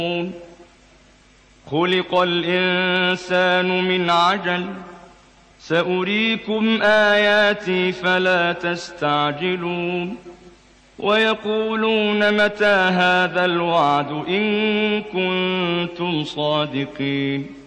خلق الإنسان من عجل سأريكم آياتي فلا تستعجلون ويقولون متى هذا الوعد إن كنتم صادقين